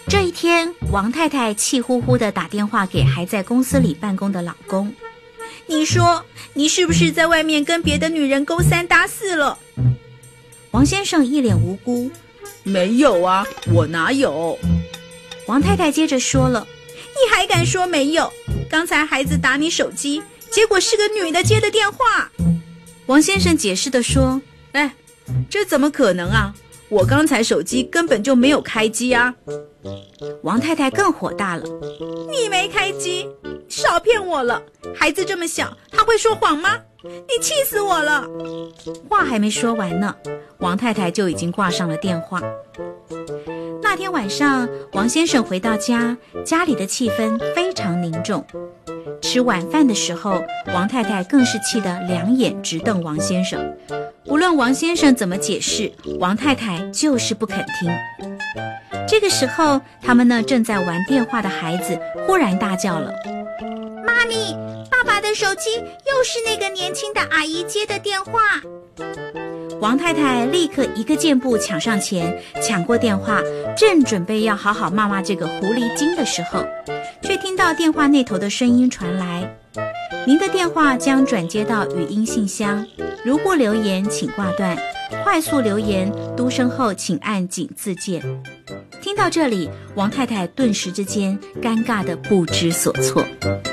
这一天，王太太气呼呼地打电话给还在公司里办公的老公。你说，你是不是在外面跟别的女人勾三搭四了？王先生一脸无辜。 没有啊，我哪有？ 王太太接着说了，你还敢说没有？刚才孩子打你手机，结果是个女的接的电话。王先生解释地说， 这怎么可能啊？我刚才手机根本就没有开机啊！ 王太太更火大了，你没开机，少骗我了！孩子这么小，他会说谎吗？你气死我了！话还没说完呢，王太太就已经挂上了电话。那天晚上，王先生回到家，家里的气氛非常凝重。吃晚饭的时候，王太太更是气得两眼直瞪王先生。无论王先生怎么解释，王太太就是不肯听。这个时候，他们正在玩电话的孩子忽然大叫了：妈咪，爸爸的手机又是那个年轻的阿姨接的电话。王太太立刻一个箭步抢上前，抢过电话，正准备要好好骂骂这个狐狸精的时候，却听到电话那头的声音传来：您的电话将转接到语音信箱，如果留言请挂断，快速留言嘟声后请按井字键。听到这里，王太太顿时之间尴尬得不知所措。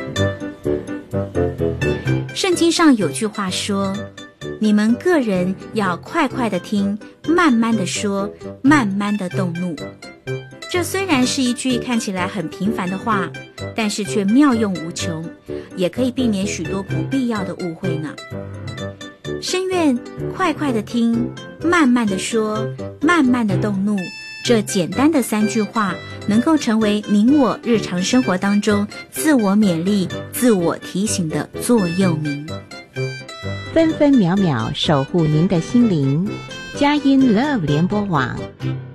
圣经上有句话说，你们个人要快快地听，慢慢地说，慢慢地动怒。这虽然是一句看起来很平凡的话，但是却妙用无穷，也可以避免许多不必要的误会呢。深愿快快地听，慢慢地说，慢慢地动怒，这简单的3句话能够成为您我日常生活当中自我勉励、自我提醒的座右铭。 分分秒秒守护您的心灵，佳音 Love 联播网。